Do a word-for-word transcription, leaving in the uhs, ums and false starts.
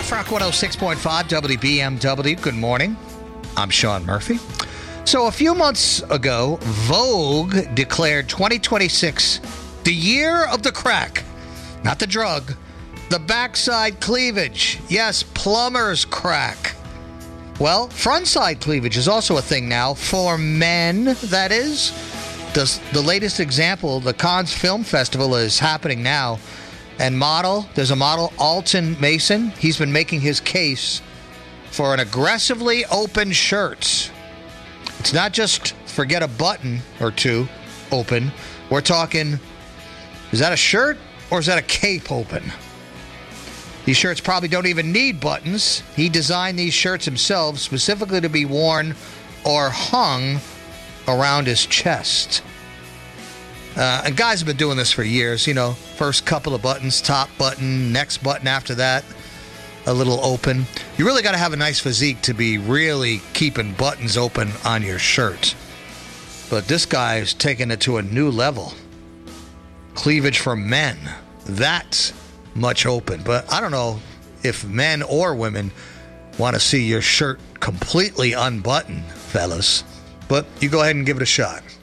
Classic Rock one oh six point five W B M W. Good morning. I'm Sean Murphy. So a few months ago, Vogue declared twenty twenty-six the year of the crack. Not the drug. The backside cleavage. Yes, plumber's crack. Well, frontside cleavage is also a thing now for men, that is. The, the latest example, the Cannes Film Festival is happening now. And model, there's a model, Alton Mason. He's been making his case for an aggressively open shirt. It's not just forget a button or two open. We're talking, is that a shirt or is that a cape open? These shirts probably don't even need buttons. He designed these shirts himself specifically to be worn or hung around his chest. Uh, and guys have been doing this for years, you know, first couple of buttons, top button, next button after that, a little open. You really got to have a nice physique to be really keeping buttons open on your shirt. But this guy is taking it to a new level. Cleavage for men. That's much open. But I don't know if men or women want to see your shirt completely unbuttoned, fellas. But you go ahead and give it a shot.